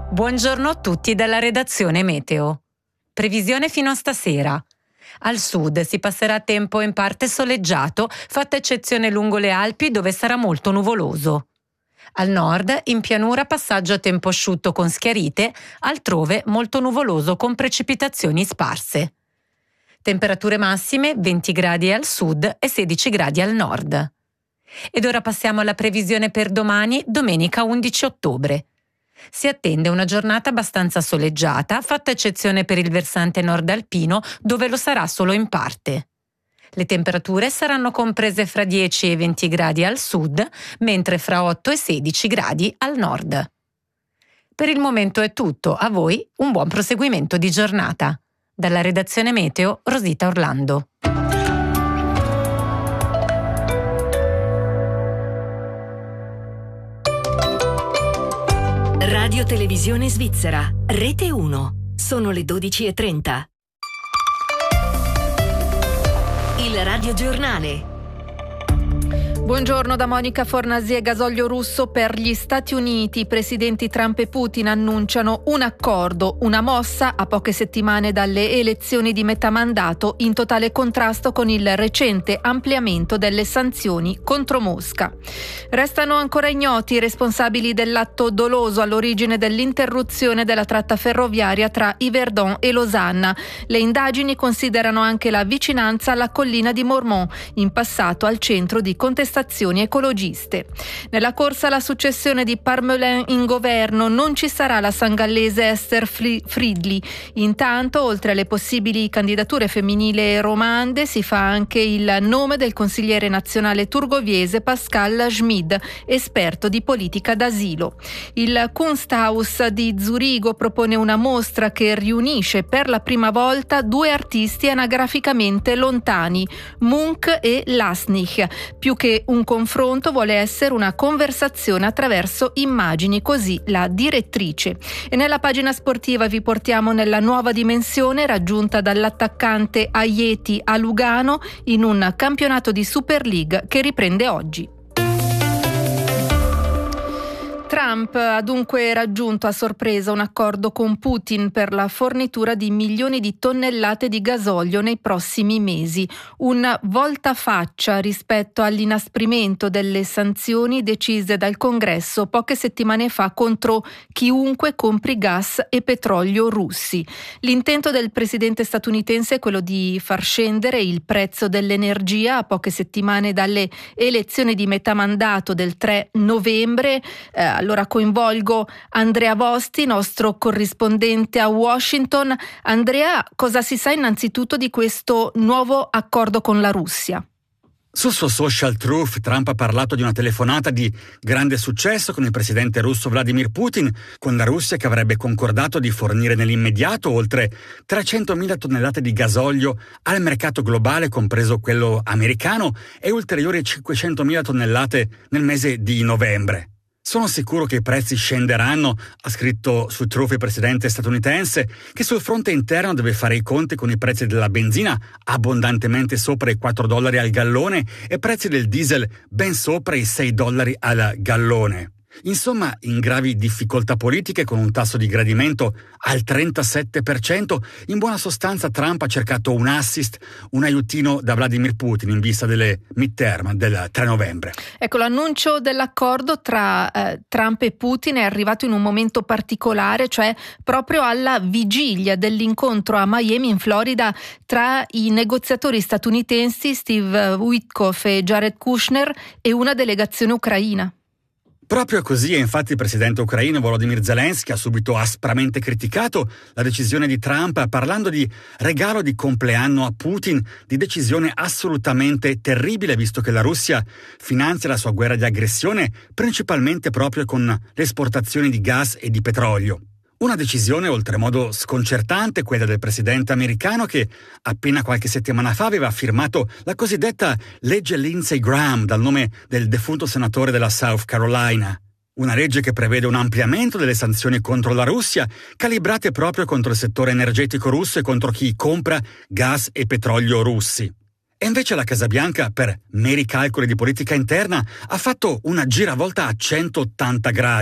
Buongiorno a tutti dalla redazione Meteo. Previsione fino a stasera. Al sud si passerà tempo in parte soleggiato, fatta eccezione lungo le Alpi dove sarà molto nuvoloso. Al nord, in pianura, passaggio a tempo asciutto con schiarite, altrove molto nuvoloso con precipitazioni sparse. Temperature massime 20 gradi al sud e 16 gradi al nord. Ed ora passiamo alla previsione per domani, domenica 11 ottobre. Si attende una giornata abbastanza soleggiata, fatta eccezione per il versante nord alpino, dove lo sarà solo in parte. Le temperature saranno comprese fra 10 e 20 gradi al sud, mentre fra 8 e 16 gradi al nord. Per il momento è tutto, a voi un buon proseguimento di giornata. Dalla redazione Meteo, Rosita Orlando. Radio Televisione Svizzera, Rete 1. Sono le 12:30. Il Radio Giornale. Buongiorno da Monica Fornasier. Gasolio russo per gli Stati Uniti. I presidenti Trump e Putin annunciano un accordo, una mossa a poche settimane dalle elezioni di metà mandato, in totale contrasto con il recente ampliamento delle sanzioni contro Mosca. Restano ancora ignoti i responsabili dell'atto doloso all'origine dell'interruzione della tratta ferroviaria tra Yverdon e Losanna. Le indagini considerano anche la vicinanza alla collina di Mormont, in passato al centro di contestazioni ecologiste. Nella corsa alla successione di Parmelin in governo non ci sarà la sangallese Esther Friedli. Intanto, oltre alle possibili candidature femminili romande, si fa anche il nome del consigliere nazionale turgoviese Pascal Schmid, esperto di politica d'asilo. Il Kunsthaus di Zurigo propone una mostra che riunisce per la prima volta due artisti anagraficamente lontani, Munch e Lasnik. Più che un confronto vuole essere una conversazione attraverso immagini, così la direttrice. E nella pagina sportiva vi portiamo nella nuova dimensione raggiunta dall'attaccante Aieti a Lugano in un campionato di Super League che riprende oggi. Trump ha dunque raggiunto a sorpresa un accordo con Putin per la fornitura di milioni di tonnellate di gasolio nei prossimi mesi, un voltafaccia rispetto all'inasprimento delle sanzioni decise dal Congresso poche settimane fa contro chiunque compri gas e petrolio russi. L'intento del presidente statunitense è quello di far scendere il prezzo dell'energia a poche settimane dalle elezioni di metà mandato del 3 novembre. Allora coinvolgo Andrea Vosti, nostro corrispondente a Washington. Andrea, cosa si sa innanzitutto di questo nuovo accordo con la Russia? Sul suo social Truth, Trump ha parlato di una telefonata di grande successo con il presidente russo Vladimir Putin, con la Russia che avrebbe concordato di fornire nell'immediato oltre 300.000 tonnellate di gasolio al mercato globale, compreso quello americano, e ulteriori 500.000 tonnellate nel mese di novembre. Sono sicuro che i prezzi scenderanno, ha scritto su Truth il presidente statunitense, che sul fronte interno deve fare i conti con i prezzi della benzina abbondantemente sopra i $4 al gallone e prezzi del diesel ben sopra i $6 al gallone. Insomma, in gravi difficoltà politiche con un tasso di gradimento al 37%, in buona sostanza Trump ha cercato un assist, un aiutino da Vladimir Putin in vista delle midterm del 3 novembre. Ecco, l'annuncio dell'accordo tra Trump e Putin è arrivato in un momento particolare, cioè proprio alla vigilia dell'incontro a Miami in Florida tra i negoziatori statunitensi Steve Witkoff e Jared Kushner e una delegazione ucraina. Proprio così, e infatti il presidente ucraino Volodymyr Zelensky ha subito aspramente criticato la decisione di Trump, parlando di regalo di compleanno a Putin, di decisione assolutamente terribile, visto che la Russia finanzia la sua guerra di aggressione principalmente proprio con le esportazioni di gas e di petrolio. Una decisione oltremodo sconcertante, quella del presidente americano, che appena qualche settimana fa aveva firmato la cosiddetta legge Lindsey Graham, dal nome del defunto senatore della South Carolina. Una legge che prevede un ampliamento delle sanzioni contro la Russia, calibrate proprio contro il settore energetico russo e contro chi compra gas e petrolio russi. E invece la Casa Bianca, per meri calcoli di politica interna, ha fatto una giravolta a 180 gradi.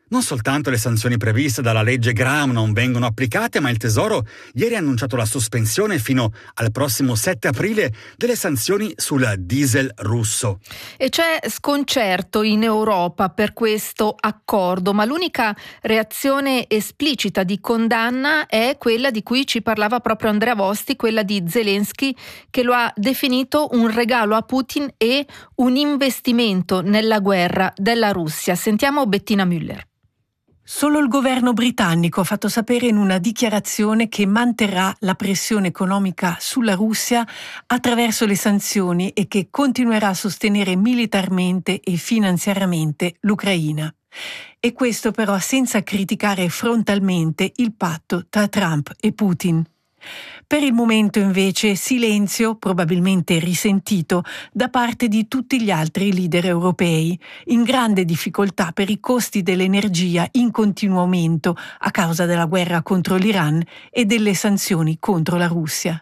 Non soltanto le sanzioni previste dalla legge Graham non vengono applicate, ma il Tesoro ieri ha annunciato la sospensione fino al prossimo 7 aprile delle sanzioni sul diesel russo. E c'è sconcerto in Europa per questo accordo, ma l'unica reazione esplicita di condanna è quella di cui ci parlava proprio Andrea Vosti, quella di Zelensky, che lo ha definito un regalo a Putin e un investimento nella guerra della Russia. Sentiamo Bettina Müller. Solo il governo britannico ha fatto sapere in una dichiarazione che manterrà la pressione economica sulla Russia attraverso le sanzioni e che continuerà a sostenere militarmente e finanziariamente l'Ucraina. E questo però senza criticare frontalmente il patto tra Trump e Putin. Per il momento invece silenzio, probabilmente risentito, da parte di tutti gli altri leader europei, in grande difficoltà per i costi dell'energia in continuo aumento a causa della guerra contro l'Iran e delle sanzioni contro la Russia.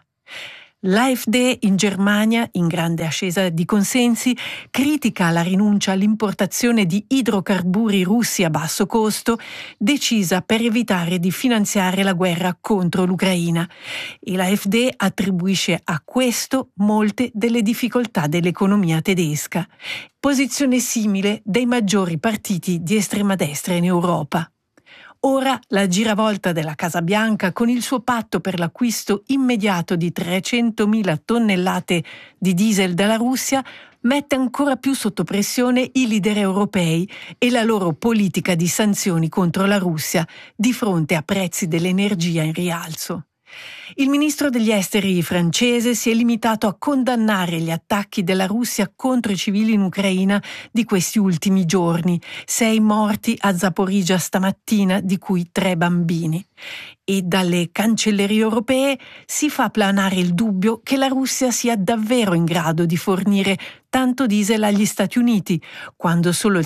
L'AfD in Germania, in grande ascesa di consensi, critica la rinuncia all'importazione di idrocarburi russi a basso costo, decisa per evitare di finanziare la guerra contro l'Ucraina. E l'AfD attribuisce a questo molte delle difficoltà dell'economia tedesca. Posizione simile dei maggiori partiti di estrema destra in Europa. Ora la giravolta della Casa Bianca, con il suo patto per l'acquisto immediato di 300.000 tonnellate di diesel dalla Russia, mette ancora più sotto pressione i leader europei e la loro politica di sanzioni contro la Russia di fronte a prezzi dell'energia in rialzo. Il ministro degli esteri francese si è limitato a condannare gli attacchi della Russia contro i civili in Ucraina di questi ultimi giorni, 6 morti a Zaporizhzhia stamattina, di cui 3 bambini. E dalle cancellerie europee si fa planare il dubbio che la Russia sia davvero in grado di fornire tanto diesel agli Stati Uniti, quando solo il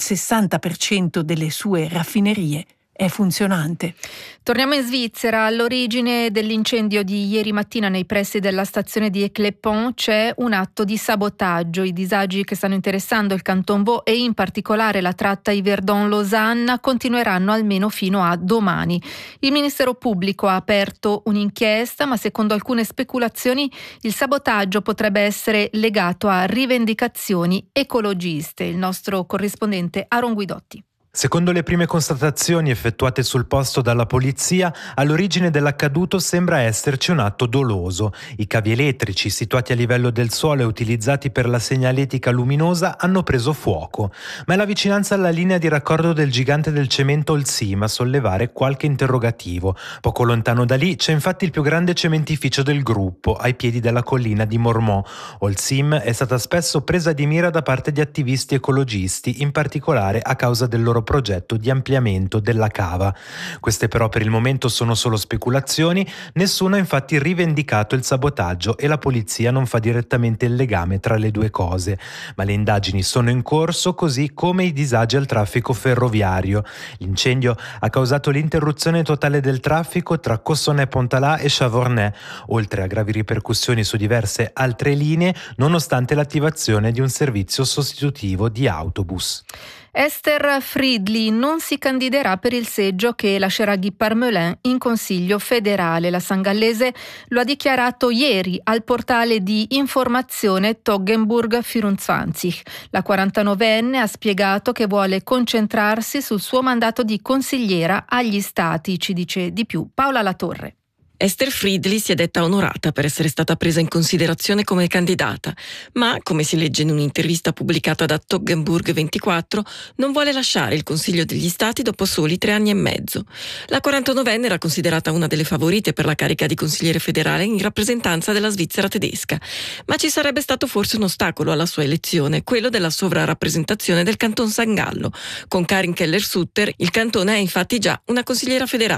60% delle sue raffinerie è funzionante. Torniamo in Svizzera. All'origine dell'incendio di ieri mattina nei pressi della stazione di Eclepont c'è un atto di sabotaggio. I disagi che stanno interessando il Canton Vaud e in particolare la tratta Yverdon-Lausanne continueranno almeno fino a domani. Il Ministero Pubblico ha aperto un'inchiesta, ma secondo alcune speculazioni il sabotaggio potrebbe essere legato a rivendicazioni ecologiste. Il nostro corrispondente Aaron Guidotti. Secondo le prime constatazioni effettuate sul posto dalla polizia, all'origine dell'accaduto sembra esserci un atto doloso. I cavi elettrici situati a livello del suolo e utilizzati per la segnaletica luminosa hanno preso fuoco, ma è la vicinanza alla linea di raccordo del gigante del cemento Holcim a sollevare qualche interrogativo. Poco lontano da lì c'è infatti il più grande cementificio del gruppo, ai piedi della collina di Mormont. Holcim è stata spesso presa di mira da parte di attivisti ecologisti, in particolare a causa del loro progetto di ampliamento della cava. Queste però per il momento sono solo speculazioni, nessuno ha infatti rivendicato il sabotaggio e la polizia non fa direttamente il legame tra le due cose, ma le indagini sono in corso, così come i disagi al traffico ferroviario. L'incendio ha causato l'interruzione totale del traffico tra Cossonay-Pontalat e Chavornay, oltre a gravi ripercussioni su diverse altre linee, nonostante l'attivazione di un servizio sostitutivo di autobus. Esther Friedli non si candiderà per il seggio che lascerà Guy Parmelin in Consiglio federale. La sangallese lo ha dichiarato ieri al portale di informazione Toggenburg 24. La 49enne ha spiegato che vuole concentrarsi sul suo mandato di consigliera agli Stati. Ci dice di più Paola Latorre. Esther Friedli si è detta onorata per essere stata presa in considerazione come candidata, ma, come si legge in un'intervista pubblicata da Toggenburg 24, non vuole lasciare il Consiglio degli Stati dopo soli 3 anni e mezzo. La 49enne era considerata una delle favorite per la carica di consigliere federale in rappresentanza della Svizzera tedesca, ma ci sarebbe stato forse un ostacolo alla sua elezione, quello della sovrarappresentazione del Canton San Gallo. Con Karin Keller-Sutter il cantone è infatti già una consigliera federale.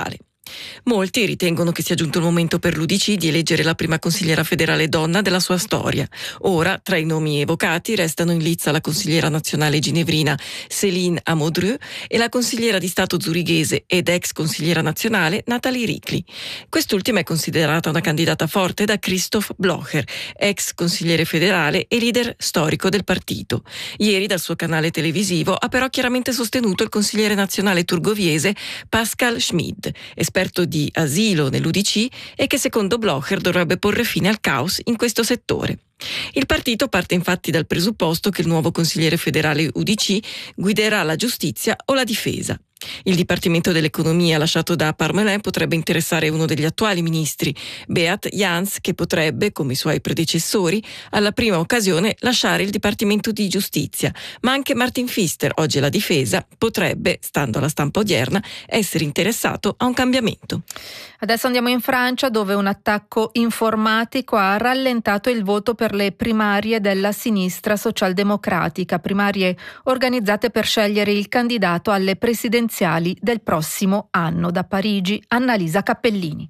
Molti ritengono che sia giunto il momento per l'UDC di eleggere la prima consigliera federale donna della sua storia. Ora, tra i nomi evocati, restano in lizza la consigliera nazionale ginevrina Céline Amodreux e la consigliera di Stato zurighese ed ex consigliera nazionale Nathalie Ricli. Quest'ultima è considerata una candidata forte da Christoph Blocher, ex consigliere federale e leader storico del partito. Ieri dal suo canale televisivo ha però chiaramente sostenuto il consigliere nazionale turgoviese Pascal Schmid, esperto di asilo nell'UDC e che secondo Blocher dovrebbe porre fine al caos in questo settore. Il partito parte infatti dal presupposto che il nuovo consigliere federale UDC guiderà la giustizia o la difesa. Il Dipartimento dell'Economia lasciato da Parmelin potrebbe interessare uno degli attuali ministri, Beat Jans, che potrebbe, come i suoi predecessori, alla prima occasione lasciare il Dipartimento di Giustizia, ma anche Martin Pfister, oggi alla difesa, potrebbe, stando alla stampa odierna, essere interessato a un cambiamento. Adesso andiamo in Francia, dove un attacco informatico ha rallentato il voto per le primarie della sinistra socialdemocratica, primarie organizzate per scegliere il candidato alle presidenziali del prossimo anno. Da Parigi, Annalisa Cappellini.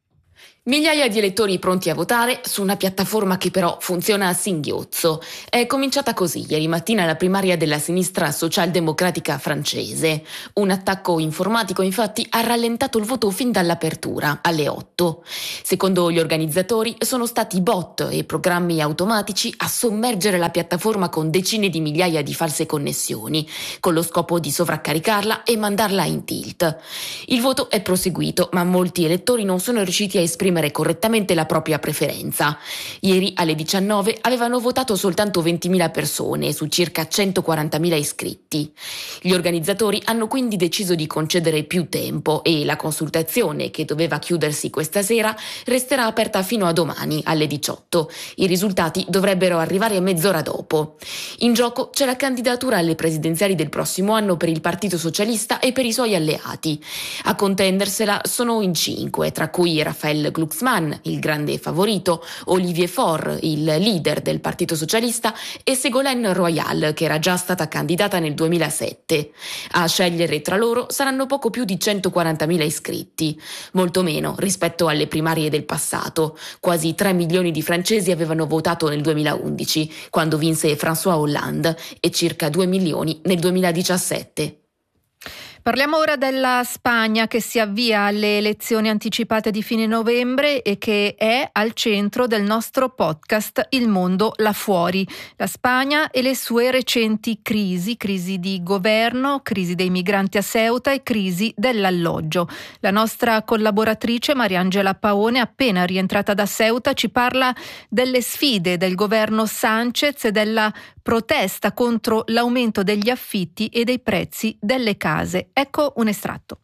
Migliaia di elettori pronti a votare su una piattaforma che però funziona a singhiozzo. È cominciata così ieri mattina la primaria della sinistra socialdemocratica francese. Un attacco informatico infatti ha rallentato il voto fin dall'apertura, alle 8. Secondo gli organizzatori sono stati bot e programmi automatici a sommergere la piattaforma con decine di migliaia di false connessioni, con lo scopo di sovraccaricarla e mandarla in tilt. Il voto è proseguito, ma molti elettori non sono riusciti a esprimere correttamente la propria preferenza. Ieri alle 19 avevano votato soltanto 20.000 persone su circa 140.000 iscritti. Gli organizzatori hanno quindi deciso di concedere più tempo e la consultazione, che doveva chiudersi questa sera, resterà aperta fino a domani alle 18. I risultati dovrebbero arrivare mezz'ora dopo. In gioco c'è la candidatura alle presidenziali del prossimo anno per il Partito Socialista e per i suoi alleati. A contendersela sono in 5, tra cui Raphael Glucksmann, il grande favorito, Olivier Faure, il leader del Partito Socialista, e Ségolène Royal, che era già stata candidata nel 2007. A scegliere tra loro saranno poco più di 140.000 iscritti, molto meno rispetto alle primarie del passato. Quasi 3 milioni di francesi avevano votato nel 2011, quando vinse François Hollande, e circa 2 milioni nel 2017. Parliamo ora della Spagna, che si avvia alle elezioni anticipate di fine novembre e che è al centro del nostro podcast Il mondo là fuori. La Spagna e le sue recenti crisi di governo, crisi dei migranti a Ceuta e crisi dell'alloggio. La nostra collaboratrice Mariangela Paone, appena rientrata da Ceuta, ci parla delle sfide del governo Sánchez e della protesta contro l'aumento degli affitti e dei prezzi delle case. Ecco un estratto.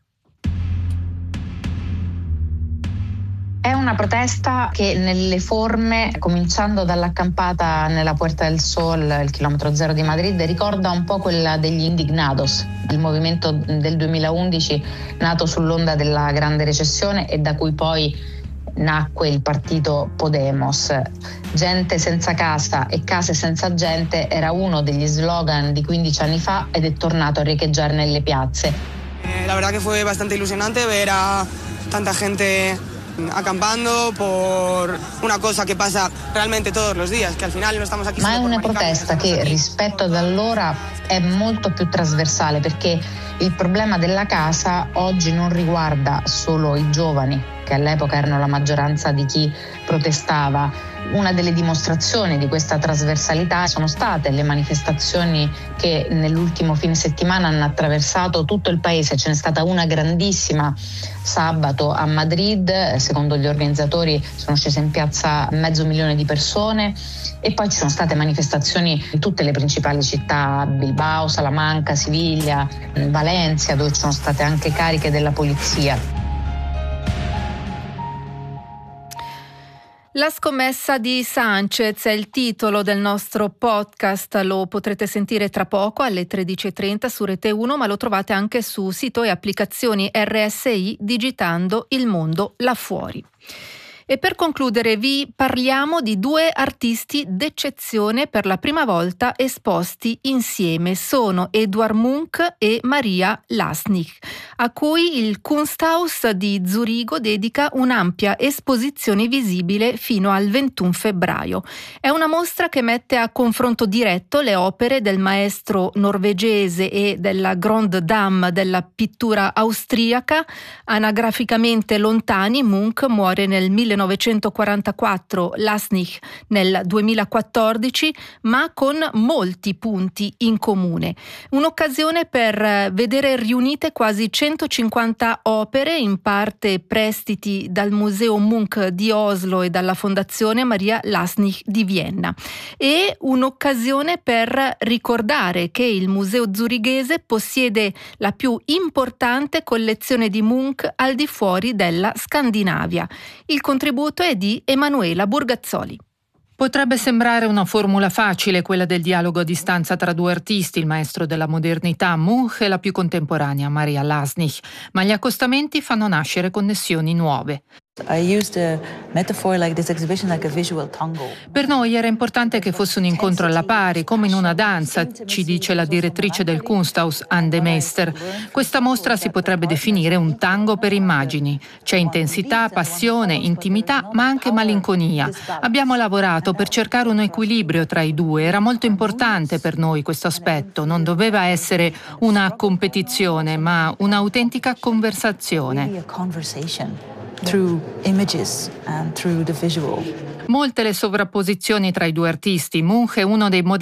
È una protesta che nelle forme, cominciando dall'accampata nella Puerta del Sol, il chilometro zero di Madrid, ricorda un po' quella degli Indignados, il movimento del 2011 nato sull'onda della grande recessione e da cui poi nacque il partito Podemos. Gente senza casa e case senza gente era uno degli slogan di 15 anni fa ed è tornato a riecheggiare nelle piazze. La verdad que fue bastante ilusionante ver a tanta gente acampando por una cosa que pasa realmente todos los días, que al final no estamos aquí. Ma è una protesta che rispetto ad allora è molto più trasversale, perché il problema della casa oggi non riguarda solo i giovani, che all'epoca erano la maggioranza di chi protestava. Una delle dimostrazioni di questa trasversalità sono state le manifestazioni che nell'ultimo fine settimana hanno attraversato tutto il paese. Ce n'è stata una grandissima sabato a Madrid, secondo gli organizzatori sono scese in piazza 500.000 di persone, e poi ci sono state manifestazioni in tutte le principali città, Bilbao, Salamanca, Siviglia, Valencia, dove ci sono state anche cariche della polizia. La scommessa di Sánchez è il titolo del nostro podcast, lo potrete sentire tra poco alle 13.30 su Rete 1, ma lo trovate anche su sito e applicazioni RSI digitando Il mondo là fuori. E per concludere vi parliamo di due artisti d'eccezione per la prima volta esposti insieme. Sono Edvard Munch e Maria Lasnik, a cui il Kunsthaus di Zurigo dedica un'ampia esposizione visibile fino al 21 febbraio. È una mostra che mette a confronto diretto le opere del maestro norvegese e della grande dame della pittura austriaca. Anagraficamente lontani, Munch muore nel 1944, Lasnik nel 2014, ma con molti punti in comune. Un'occasione per vedere riunite quasi 150 opere, in parte prestiti dal Museo Munch di Oslo e dalla Fondazione Maria Lasnik di Vienna, e un'occasione per ricordare che il Museo zurighese possiede la più importante collezione di Munch al di fuori della Scandinavia. Il contributo è di Emanuela Burgazzoli. Potrebbe sembrare una formula facile, quella del dialogo a distanza tra due artisti, il maestro della modernità Munch e la più contemporanea Maria Lasnik, ma gli accostamenti fanno nascere connessioni nuove. Per noi era importante che fosse un incontro alla pari, come in una danza, ci dice la direttrice del Kunsthaus, Anne de Meester. Questa mostra si potrebbe definire un tango per immagini. C'è intensità, passione, intimità, ma anche malinconia. Abbiamo lavorato per cercare un equilibrio tra i due. Era molto importante per noi questo aspetto. Non doveva essere una competizione, ma un'autentica conversazione. Through images and through the visual. Molte le sovrapposizioni tra i due artisti. Munch è uno dei